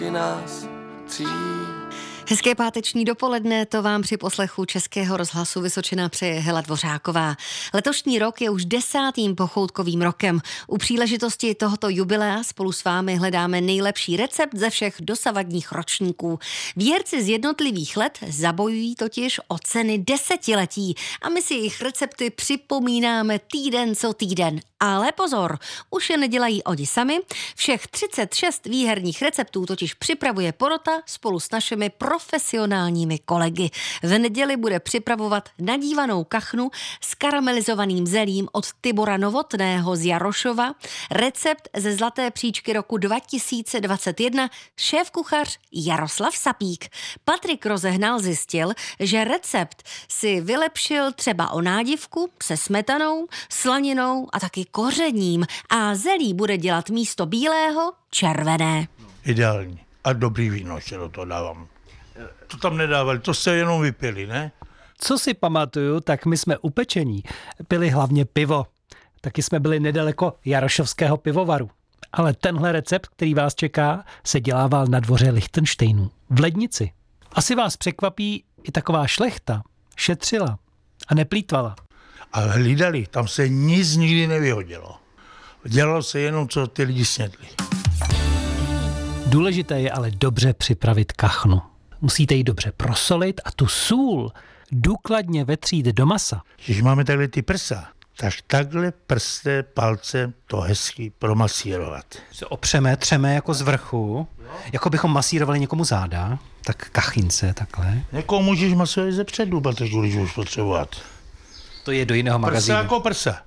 nás tří. Hezké páteční dopoledne, to vám při poslechu Českého rozhlasu Vysočina přeje Hela Dvořáková. Letošní rok je už 10. pochoutkovým rokem. U příležitosti tohoto jubilea spolu s vámi hledáme nejlepší recept ze všech dosavadních ročníků. Výherci z jednotlivých let zabojují totiž o ceny desetiletí a my si jejich recepty připomínáme týden co týden. Ale pozor, už je nedělají oni sami. Všech 36 výherních receptů totiž připravuje porota spolu s našimi profesionálními kolegy. V neděli bude připravovat nadívanou kachnu s karamelizovaným zelím od Tibora Novotného z Jarošova, recept ze Zlaté příčky roku 2021 šéfkuchař Jaroslav Sapík. Patrik Rozehnal zjistil, že recept si vylepšil třeba o nádivku se smetanou, slaninou a taky kořením a zelí bude dělat místo bílého červené. Ideální. A dobrý víno ještě do toho dávám. To tam nedávali, to se jenom vypili, ne? Co si pamatuju, tak my jsme upečení pili hlavně pivo. Taky jsme byli nedaleko Jarošovského pivovaru. Ale tenhle recept, který vás čeká, se dělával na dvoře Lichtenštejnů v Lednici. Asi vás překvapí i taková šlechta. Šetřila a neplýtvala. A hlídali, tam se nic nikdy nevyhodilo. Dělalo se jenom, co ty lidi snědli. Důležité je ale dobře připravit kachnu. Musíte ji dobře prosolit a tu sůl důkladně vetřít do masa. Když máme takhle ty prsa, tak takhle prsté palce to hezky promasírovat. Se třeme jako z vrchu, jako bychom masírovali někomu záda, tak kachince takhle. Někoho můžeš masovat ze předu, protože když už potřebovat. To je do jiného magazínu. Prsa jako prsa.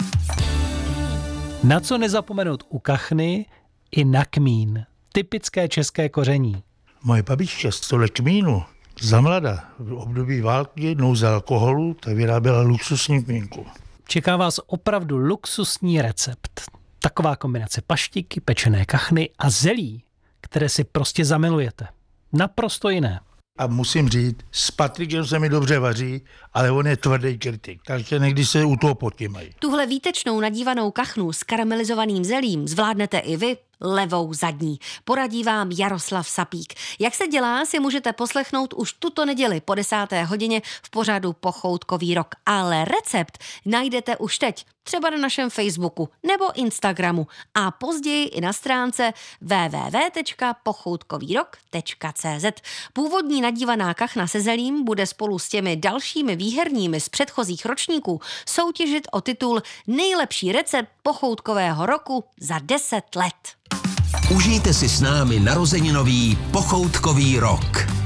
Na co nezapomenout u kachny i na kmín. Typické české koření. Moje babička z tohle kmínu za mlada v období války, nouze alkoholu, tak vyráběla luxusní kmínku. Čeká vás opravdu luxusní recept. Taková kombinace paštiky, pečené kachny a zelí, které si prostě zamilujete. Naprosto jiné. A musím říct, s Patrikem se mi dobře vaří, ale on je tvrdý kritik, takže někdy se u toho potímají. Tuhle výtečnou nadívanou kachnu s karamelizovaným zelím zvládnete i vy levou zadní. Poradí vám Jaroslav Sapík. Jak se dělá, si můžete poslechnout už tuto neděli po 10. hodině v pořadu Pochoutkový rok. Ale recept najdete už teď, třeba na našem Facebooku nebo Instagramu a později i na stránce www.pochoutkovýrok.cz. Původní nadívaná kachna se zelím bude spolu s těmi dalšími výherními z předchozích ročníků soutěžit o titul Nejlepší recept pochoutkového roku za 10 let. Užijte si s námi narozeninový pochoutkový rok.